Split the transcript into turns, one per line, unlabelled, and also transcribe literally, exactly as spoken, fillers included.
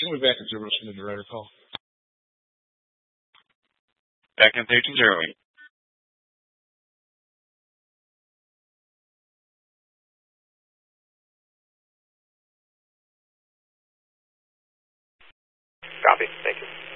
Can we back into listening to the call?
Back in three two zero.
Copy. Thank you.